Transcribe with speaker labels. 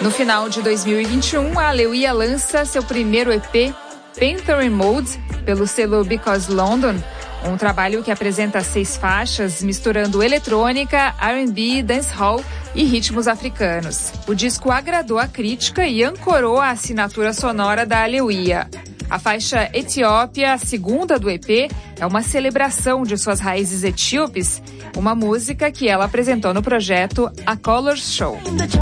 Speaker 1: No final de 2021, a Alewiya lança seu primeiro EP, Panther in Mode, pelo selo Because London, um trabalho que apresenta 6 faixas misturando eletrônica, R&B, dancehall e ritmos africanos. O disco agradou a crítica e ancorou a assinatura sonora da Alewiya. A faixa Etiópia, a segunda do EP, é uma celebração de suas raízes etíopes, uma música que ela apresentou no projeto A Colors Show.